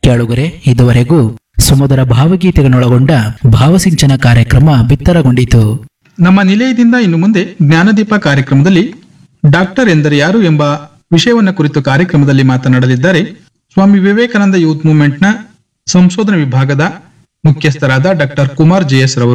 ಕೇಳುಗರೆ, ಇದುವರೆಗೂ ಸುಮಧುರ ಭಾವಗೀತೆಗಳನ್ನೊಳಗೊಂಡ ಭಾವಸಿಂಚನ ಕಾರ್ಯಕ್ರಮ ಬಿತ್ತರಗೊಂಡಿತು. ನಮ್ಮ ನಿಲಯದಿಂದ ಇನ್ನು ಮುಂದೆ ಜ್ಞಾನದೀಪ ಕಾರ್ಯಕ್ರಮದಲ್ಲಿ ಡಾಕ್ಟರ್ ಎಂದರೆ ಯಾರು ಎಂಬ ವಿಷಯವನ್ನ ಕುರಿತು ಕಾರ್ಯಕ್ರಮದಲ್ಲಿ ಮಾತನಾಡಲಿದ್ದಾರೆ ಸ್ವಾಮಿ ವಿವೇಕಾನಂದ ಯೂತ್ ಮೂವ್ಮೆಂಟ್ನ ಸಂಶೋಧನಾ ವಿಭಾಗದ ಮುಖ್ಯಸ್ಥರಾದ ಡಾಕ್ಟರ್ ಕುಮಾರ್ JS ರವರು.